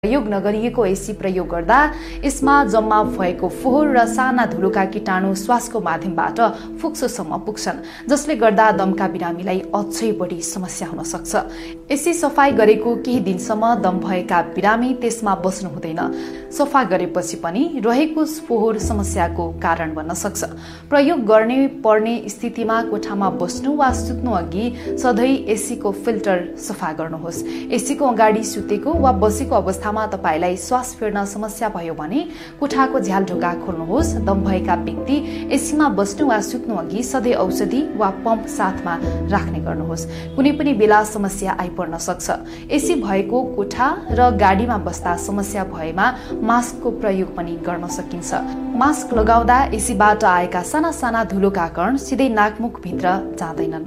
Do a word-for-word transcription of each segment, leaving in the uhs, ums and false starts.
प्रयोग नगरिएको एसी प्रयोग गर्दा यसमा जम्मा भएको फोहोर र साना धुलोका कीटाणु श्वासको माध्यमबाट फुक्सोसम्म पुग्छन्, जसले गर्दा दमका बिरामीलाई अझै बढी समस्या हुन सक्छ। एसी सफाई गरेको केही दिनसम्म दम भएका बिरामी त्यसमा बस्नु हुँदैन। सफा गरेपछि पनि रहेको फोहोर समस्याको कारण बन्न सक्छ। प्रयोग गर्ने पर्ने स्थितिमा कोठामा बस्नु वा सुत्नु अघि सधैँ एसीको फिल्टर सफा गर्नुहोस्। एसीको अगाडि सुतेको वा बसेको अवस्थामा तपाईलाई श्वास फेर्न समस्या भयो भने कोठाको झ्याल ढोका खोल्नुहोस्। दम भएका व्यक्ति एसीमा बस्नु वा सुत्नु अघि सधैँ औषधि वा पम्प साथमा राख्ने गर्नुहोस्। कुनै पनि बेला समस्या आइपर्न सक्छ। एसी भएको कोठा र गाडीमा बस्दा समस्या भएमा मास्कको प्रयोग पनि गर्न सकिन्छ। मास्क लगाउँदा एसीबाट आएका साना साना धुलोका कण सिधै नाकमुख भित्र जाँदैनन्।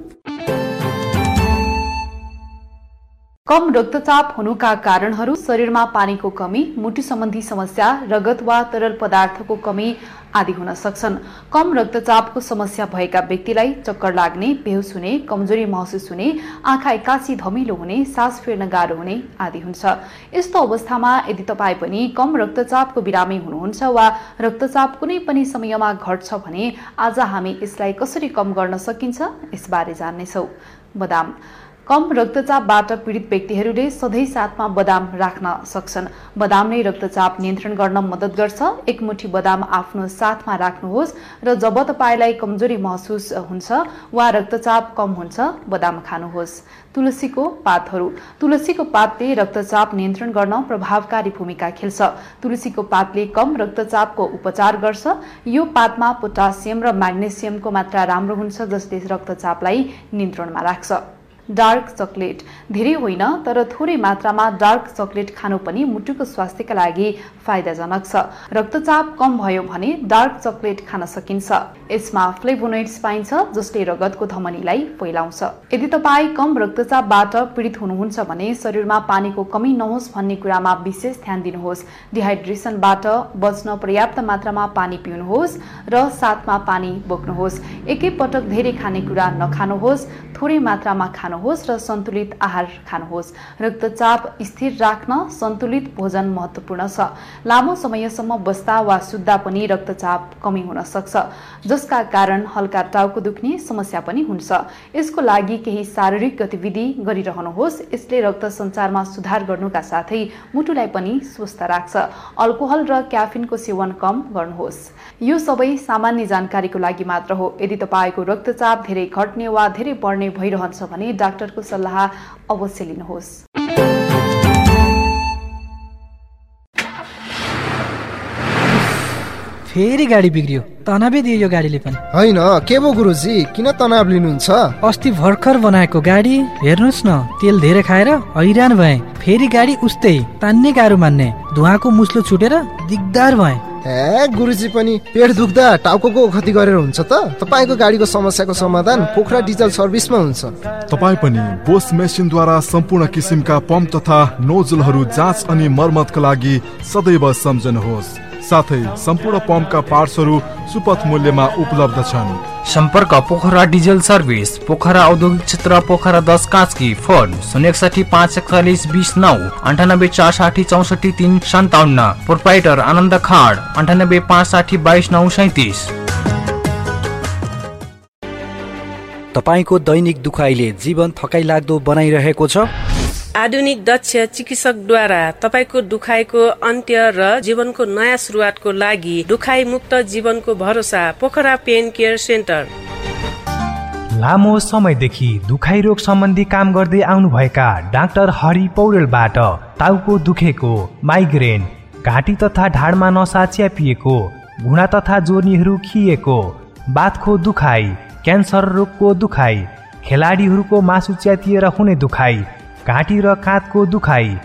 कम रक्तचाप हुनुका कारणहरू शरीरमा पानीको कमी, मुटु सम्बन्धी समस्या, रगत वा तरल पदार्थको कमी आदि हुन सक्छन्। कम रक्तचापको समस्या भएका व्यक्तिलाई चक्कर लाग्ने, बेहोस हुने, कमजोरी महसुस हुने, आँखा एक्कासी धमिलो हुने, सास फेर्न गाह्रो हुने आदि हुन्छ। यस्तो अवस्थामा यदि तपाईँ पनि कम रक्तचापको बिरामी हुनुहुन्छ वा रक्तचाप कुनै पनि समयमा घट्छ भने आज हामी यसलाई कसरी कम गर्न सकिन्छ यसबारे जान्नेछौँ। बदाम कम रक्तचापबाट पीडित व्यक्तिहरूले सधैँ साथमा बदाम राख्न सक्छन्। बदामले रक्तचाप नियन्त्रण गर्न मद्दत गर्छ। एक मुठी बदाम आफ्नो साथमा राख्नुहोस् र जब तपाईलाई कमजोरी महसुस हुन्छ वा रक्तचाप कम हुन्छ बदाम खानुहोस्। तुलसीको पातहरू तुलसीको पातले रक्तचाप नियन्त्रण गर्न प्रभावकारी भूमिका खेल्छ। तुलसीको पातले कम रक्तचापको उपचार गर्छ। यो पातमा पोटासियम र म्याग्नेसियमको मात्रा राम्रो हुन्छ, जसले रक्तचापलाई नियन्त्रणमा राख्छ। डार्क चकलेट धेरै होइन तर थोरै मात्रामा डार्क चकलेट खानु पनि मुटुको स्वास्थ्यका लागि फाइदाजनक छ। रक्तचाप कम भयो भने डार्क चकलेट खान सकिन्छ। यसमा फ्लेभोनोइड्स पाइन्छ, जसले रगतको धमनीलाई फैलाउँछ। यदि तपाईँ कम रक्तचापबाट पीडित हुनुहुन्छ भने शरीरमा पानीको कमी नहोस् भन्ने कुरामा विशेष ध्यान दिनुहोस्। डिहाइड्रेसनबाट बच्न पर्याप्त मात्रामा पानी पिउनुहोस् र साथमा पानी बोक्नुहोस्। एकैपटक धेरै खानेकुरा नखानुहोस्। थोरै मात्रामा खानुहोस् र सन्तुलित आहार खानुहोस्। रक्तचाप स्थिर राख्न सन्तुलित भोजन महत्त्वपूर्ण छ। लामो समयसम्म बस्दा वा सुत्दा पनि रक्तचाप कमी हुन सक्छ, जसका कारण हल्का टाउको दुख्ने समस्या पनि हुन्छ। यसको लागि केही शारीरिक गतिविधि गरिरहनुहोस्। यसले रक्त सञ्चारमा सुधार गर्नुका साथै मुटुलाई पनि स्वस्थ राख्छ। अल्कोहल र क्याफिनको सेवन कम गर्नुहोस्। यो सबै सामान्य जानकारीको लागि मात्र हो। यदि तपाईँको रक्तचाप धेरै घट्ने वा धेरै बढ्ने भइरहन्छ भने डाक्टरको सल्लाह अवश्य लिनुहोस्। फेरि गाडी बिग्रियो, तनावै दियो यो गाडीले पनि। होइन के भो गुरुजी, किन तनाव लिनुहुन्छ? अस्ति भर्खर बनाएको गाडी हेर्नुहोस् न, तेल धेरै खाएर हैरान भए। फेरि गाडी उस्तै तान्ने गाह्रो मान्ने, धुवाको मुस्लो छुटेर दिगदार भए। ए गुरुजी पनि पेट दुख्दा टाउको ओखती गरेर हुन्छ त? तपाईँको गाडीको समस्याको समाधान पोखरा डिजल सर्भिसमा हुन्छ। तपाईँ पनि बोस मेसिनद्वारा सम्पूर्ण किसिमका पम्प तथा नोजलहरू जाँच अनि मर्मतका लागि सदैव सम्झनुहोस्। साथै सम्पूर्ण पम्पका पार्ट्सहरू सुपथ मूल्यमा उपलब्ध छन्। सम्पर्क पोखरा डिजल सर्भिस, पोखरा औद्योगिक क्षेत्र, पोखरा दस कास्की। फोन शून्य एकसठी पाँच एकचालिस बिस नौ अन्ठानब्बे चार साठी चौसठी तीन सन्ताउन्न। प्रोप्राइटर आनन्द खाड अन्ठानब्बे पाँच साठी बाइस नौ सैतिस। तपाईँको दैनिक दुखाइले जीवन थकाइ लाग्दो बनाइरहेको छ? आधुनिक दक्ष चिकित्सकद्वारा तपाईको दुखाइको अन्त्य र जीवनको नयाँ सुरुवातको लागि दुखाइ मुक्त जीवनको भरोसा पोखरा पेन केयर सेन्टर। लामो समयदेखि दुखाइ रोग सम्बन्धी काम गर्दै आउनुभएका डाक्टर हरि पौडेलबाट टाउको दुखेको, माइग्रेन, घाँटी तथा ढाडमा नसा च्यापिएको, घुँडा तथा जोर्नीहरू खिएको, बाथको दुखाइ, क्यान्सर रोगको दुखाइ, खेलाडीहरूको मासु च्यातिएर हुने दुखाइ, घाँटी र काँधको दुखाइ,